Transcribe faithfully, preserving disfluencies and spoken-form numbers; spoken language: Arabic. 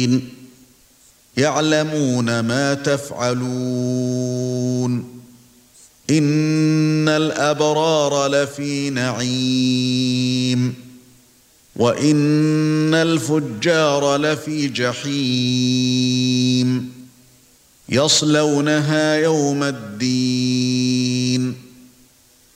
المتقين يعلمون ما تفعلون إن الأبرار لفي نعيم وإن الفجار لفي جحيم يصلونها يوم الدين